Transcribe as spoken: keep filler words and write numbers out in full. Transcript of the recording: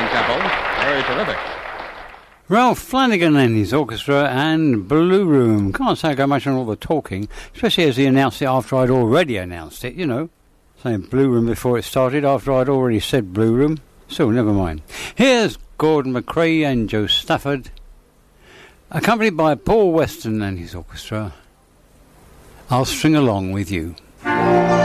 Gordon Chapel. Very terrific. Ralph Flanagan and his orchestra and Blue Room. Can't say I go much on all the talking, especially as he announced it after I'd already announced it, you know. Saying Blue Room before it started, after I'd already said Blue Room. So, never mind. Here's Gordon McCrae and Joe Stafford, accompanied by Paul Weston and his orchestra. I'll String Along With You.